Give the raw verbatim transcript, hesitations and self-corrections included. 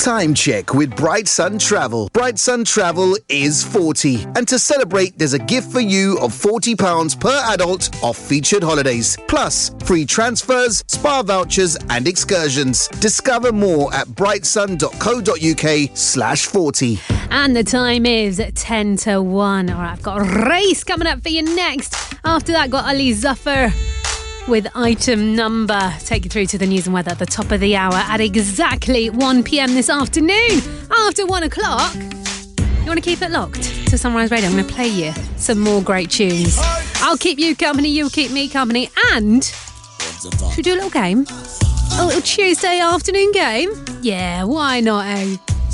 Time check with Bright Sun Travel. Bright Sun Travel is forty. And to celebrate, there's a gift for you of forty pounds per adult off featured holidays. Plus, free transfers, spa vouchers and excursions. Discover more at brightsun.co.uk slash 40. And the time is ten to one. All right, I've got a race coming up for you next. After that, got Ali Zafar with item number. Take you through to the news and weather at the top of the hour at exactly one p.m. this afternoon. After one o'clock, you want to keep it locked to Sunrise Radio. I'm going to play you some more great tunes. I'll keep you company, you'll keep me company. And should we do a little game? A little Tuesday afternoon game? Yeah, why not, eh?